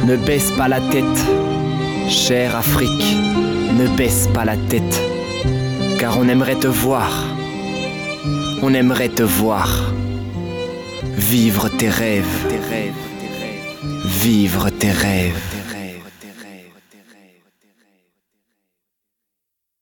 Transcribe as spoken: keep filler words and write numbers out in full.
Ne baisse pas la tête, chère Afrique, ne baisse pas la tête, car on aimerait te voir, on aimerait te voir vivre tes rêves, vivre tes rêves.